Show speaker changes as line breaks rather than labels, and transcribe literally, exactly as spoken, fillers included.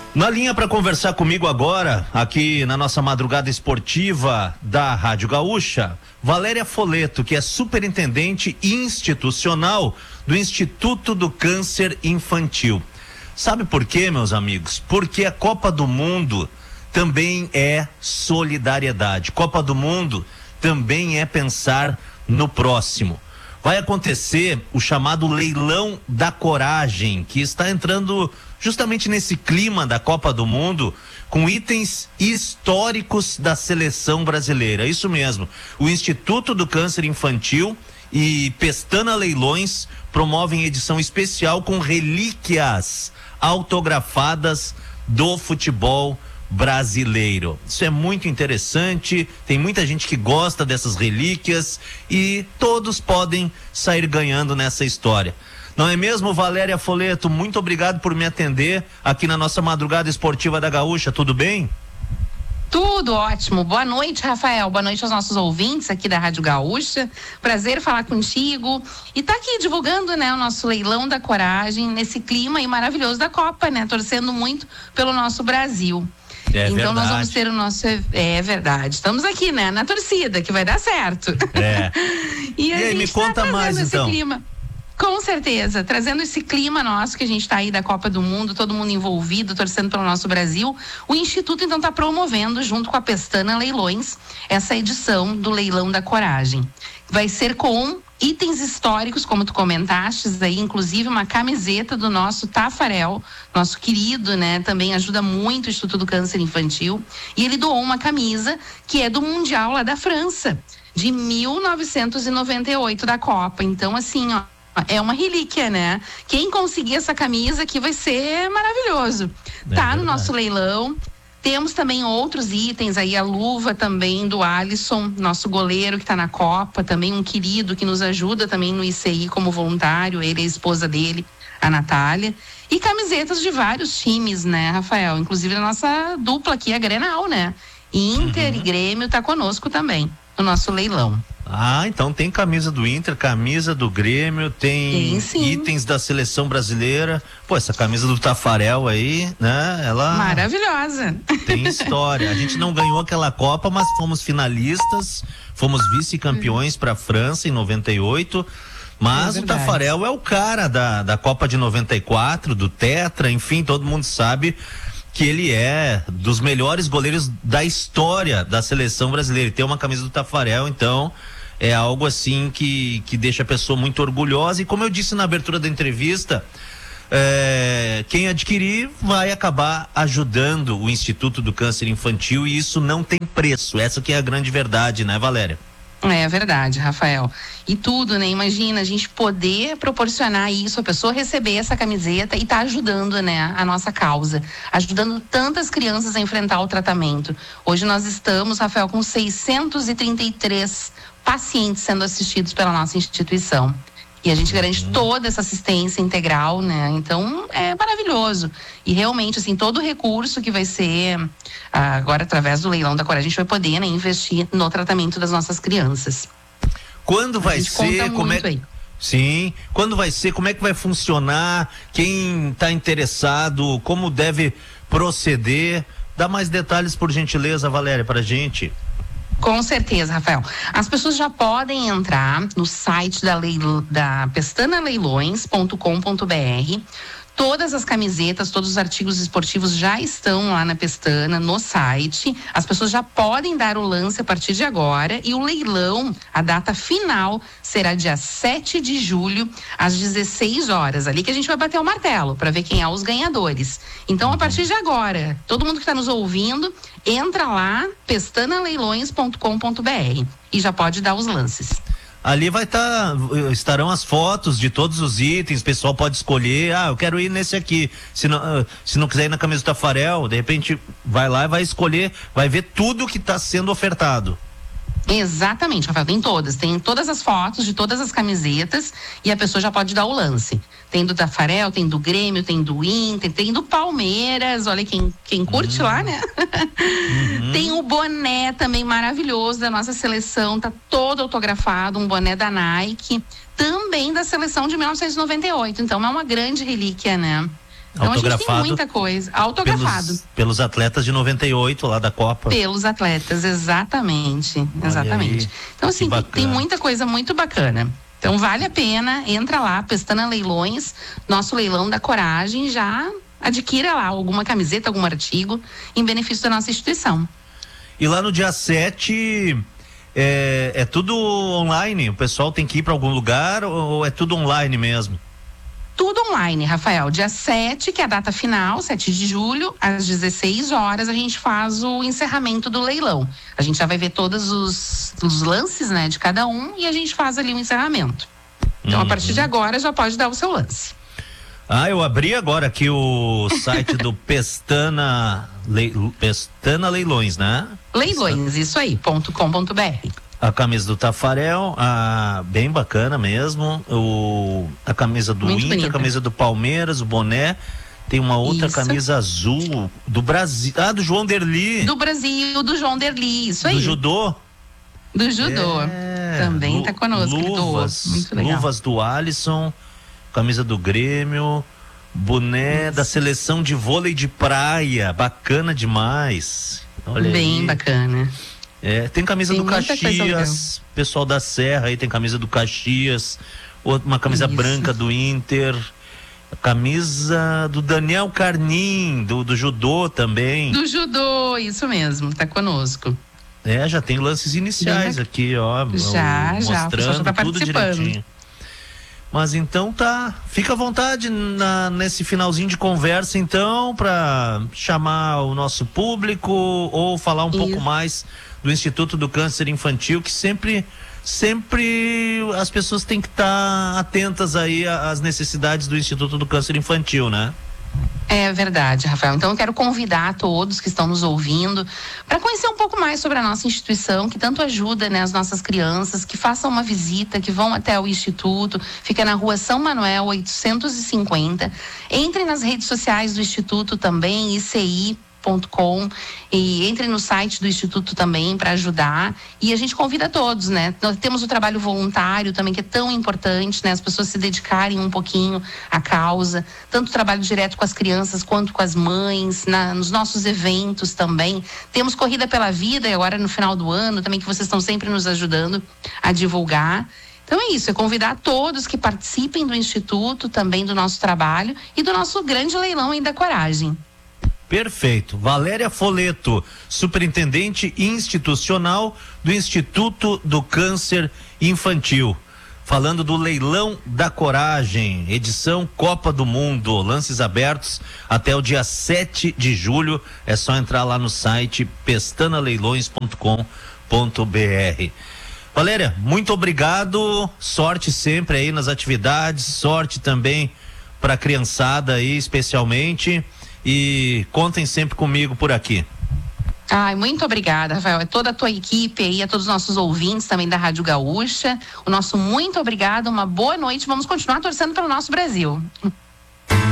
Na linha para conversar comigo agora, aqui na nossa madrugada esportiva da Rádio Gaúcha, Valéria Foleto, que é superintendente institucional do Instituto do Câncer Infantil. Sabe por quê, meus amigos? Porque a Copa do Mundo também é solidariedade. Copa do Mundo também é pensar no próximo. Vai acontecer o chamado Leilão da Coragem, que está entrando justamente nesse clima da Copa do Mundo, com itens históricos da seleção brasileira. Isso mesmo. O Instituto do Câncer Infantil e Pestana Leilões promovem edição especial com relíquias autografadas do futebol brasileiro. Isso é muito interessante, tem muita gente que gosta dessas relíquias e todos podem sair ganhando nessa história. Não é mesmo, Valéria Foleto? Muito obrigado por me atender aqui na nossa madrugada esportiva da Gaúcha, tudo bem?
Tudo ótimo. Boa noite, Rafael. Boa noite aos nossos ouvintes aqui da Rádio Gaúcha. Prazer falar contigo. E tá aqui divulgando, né, o nosso Leilão da Coragem nesse clima aí maravilhoso da Copa, né? Torcendo muito pelo nosso Brasil.
É
então
verdade.
Nós vamos ter o nosso... É verdade. Estamos aqui, né? Na torcida, que vai dar certo.
É.
e a
e aí,
gente
me conta
tá
mais,
esse
então.
clima. Com certeza, trazendo esse clima nosso que a gente está aí da Copa do Mundo, todo mundo envolvido, torcendo pelo nosso Brasil, o Instituto então está promovendo, junto com a Pestana Leilões, essa edição do Leilão da Coragem. Vai ser com itens históricos, como tu comentaste, aí, inclusive uma camiseta do nosso Tafarel, nosso querido, né? Também ajuda muito o Instituto do Câncer Infantil. E ele doou uma camisa que é do Mundial lá da França, de mil novecentos e noventa e oito, da Copa. Então, assim, ó, é uma relíquia, né? Quem conseguir essa camisa aqui vai ser maravilhoso. É tá verdade. No nosso leilão. Temos também outros itens aí, a luva também do Alisson, nosso goleiro que tá na Copa, também um querido que nos ajuda também no I C I como voluntário, ele e a esposa dele, a Natália. E camisetas de vários times, né, Rafael? Inclusive a nossa dupla aqui, a Grenal, né? Inter uhum. e Grêmio tá conosco também no nosso leilão.
Ah, então tem camisa do Inter, camisa do Grêmio, tem
sim, sim.
itens da seleção brasileira. Pô, essa camisa do Tafarel aí, né? Ela
maravilhosa.
Tem história. A gente não ganhou aquela Copa, mas fomos finalistas, fomos vice-campeões para a França em noventa e oito. Mas é o Tafarel é o cara da, da Copa de noventa e quatro, do Tetra, enfim, todo mundo sabe que ele é dos melhores goleiros da história da seleção brasileira. Ele tem uma camisa do Tafarel, então é algo assim que, que deixa a pessoa muito orgulhosa. E como eu disse na abertura da entrevista, é, quem adquirir vai acabar ajudando o Instituto do Câncer Infantil, e isso não tem preço. Essa que é a grande verdade, né, Valéria?
É verdade, Rafael. E tudo, né? Imagina a gente poder proporcionar isso, a pessoa receber essa camiseta e tá ajudando, né, a nossa causa, ajudando tantas crianças a enfrentar o tratamento. Hoje nós estamos, Rafael, com seiscentos e trinta e três pacientes sendo assistidos pela nossa instituição. E a gente garante uhum. toda essa assistência integral, né? Então, é maravilhoso. E realmente, assim, todo o recurso que vai ser, ah, agora através do Leilão da Coragem, a gente vai poder, né, investir no tratamento das nossas crianças.
Quando vai ser? Como é...
aí.
Sim. Quando vai ser? Como é que vai funcionar? Quem está interessado? Como deve proceder? Dá mais detalhes, por gentileza, Valéria, pra gente.
Com certeza, Rafael. As pessoas já podem entrar no site da, leilo, da pestana leilões ponto com ponto br. Todas as camisetas, todos os artigos esportivos já estão lá na Pestana, no site. As pessoas já podem dar o lance a partir de agora. E o leilão, a data final, será dia sete de julho, às dezesseis horas. Ali que a gente vai bater o martelo para ver quem é os ganhadores. Então, a partir de agora, todo mundo que está nos ouvindo, entra lá, pestana leilões ponto com ponto br, e já pode dar os lances.
Ali vai estar, tá, estarão as fotos de todos os itens, o pessoal pode escolher, ah, eu quero ir nesse aqui, se não, se não quiser ir na camisa do Tafarel, de repente vai lá e vai escolher, vai ver tudo que está sendo ofertado.
Exatamente, Rafael, tem todas, tem todas as fotos de todas as camisetas e a pessoa já pode dar o lance. Tem do Tafarel, tem do Grêmio, tem do Inter, tem do Palmeiras, olha quem, quem curte uhum. lá, né? Uhum. Tem o boné também maravilhoso da nossa seleção, tá todo autografado, um boné da Nike, também da seleção de mil novecentos e noventa e oito, então é uma grande relíquia, né? Então
autografado,
a gente tem muita coisa. Autografado.
Pelos, pelos atletas de noventa e oito lá da Copa.
Pelos atletas, exatamente. Olha exatamente. Aí, então, assim, tem, tem muita coisa muito bacana. Então vale a pena, entra lá, Pestana Leilões, nosso leilão da coragem, já adquira lá alguma camiseta, algum artigo em benefício da nossa instituição.
E lá no dia sete é, é tudo online? O pessoal tem que ir para algum lugar ou é tudo online mesmo?
Tudo online, Rafael. Dia sete, que é a data final, sete de julho, às dezesseis horas, a gente faz o encerramento do leilão. A gente já vai ver todos os, os lances, né, de cada um e a gente faz ali o encerramento. Então, uhum. a partir de agora, já pode dar o seu lance.
Ah, eu abri agora aqui o site do Pestana, Le, Pestana Leilões, né?
Leilões, isso aí, ponto com ponto br.
A camisa do Tafarel, a, bem bacana mesmo. O, a camisa do
Muito
Inter,
bonita.
a camisa do Palmeiras, o boné. Tem uma outra
Isso.
camisa azul do Brasil. Ah, do João Derli.
Do Brasil, do João Derli, isso aí.
Do judô.
Do judô.
É,
Também
lu,
tá conosco.
Luvas,
Muito legal.
luvas do Alisson, camisa do Grêmio, boné Isso. da seleção de vôlei de praia. Bacana demais. Olha
Bem
aí.
bacana.
É, tem camisa
tem
do Caxias, pessoal da Serra aí tem camisa do Caxias, uma camisa
Isso.
branca do Inter, a camisa do Daniel Carnim, do, do judô também.
Do judô, isso mesmo, tá conosco.
É, já tem lances iniciais
Bem,
aqui, ó,
já,
o,
já,
mostrando
já tá
tudo direitinho. Mas então tá, fica à vontade na, nesse finalzinho de conversa então, para chamar o nosso público ou falar um Isso. pouco mais do Instituto do Câncer Infantil, que sempre, sempre as pessoas têm que estar tá atentas aí às necessidades do Instituto do Câncer Infantil, né?
É verdade, Rafael. Então eu quero convidar todos que estão nos ouvindo para conhecer um pouco mais sobre a nossa instituição, que tanto ajuda, né, as nossas crianças, que façam uma visita, que vão até o Instituto. Fica na rua São Manuel, oitocentos e cinquenta. Entrem nas redes sociais do Instituto também, I C I ponto com, e entre no site do Instituto também para ajudar, e a gente convida todos, né? Nós temos o trabalho voluntário também, que é tão importante, né? As pessoas se dedicarem um pouquinho à causa, tanto o trabalho direto com as crianças quanto com as mães, na, nos nossos eventos também. Temos Corrida pela Vida, e agora no final do ano também, que vocês estão sempre nos ajudando a divulgar. Então é isso, é convidar todos que participem do Instituto, também do nosso trabalho e do nosso grande leilão aí da coragem.
Perfeito. Valéria Foleto, superintendente institucional do Instituto do Câncer Infantil. Falando do leilão da coragem, edição Copa do Mundo, lances abertos até o dia sete de julho. É só entrar lá no site pestana leilões ponto com ponto br. Valéria, muito obrigado. Sorte sempre aí nas atividades, sorte também para a criançada aí, especialmente. E contem sempre comigo por aqui.
Ai, muito obrigada, Rafael. É toda a tua equipe aí, a todos os nossos ouvintes também da Rádio Gaúcha. O nosso muito obrigado, uma boa noite. Vamos continuar torcendo pelo nosso Brasil.